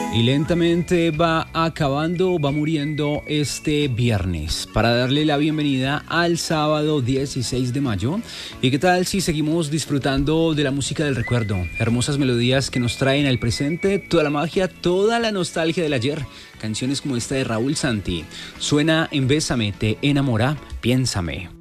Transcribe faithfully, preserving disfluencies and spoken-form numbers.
Y lentamente va acabando, va muriendo este viernes para darle la bienvenida al sábado dieciséis de mayo. ¿Y qué tal si seguimos disfrutando de la música del recuerdo? Hermosas melodías que nos traen al presente, toda la magia, toda la nostalgia del ayer. Canciones como esta de Raúl Santi. Suena en Bésame, te enamora, piénsame.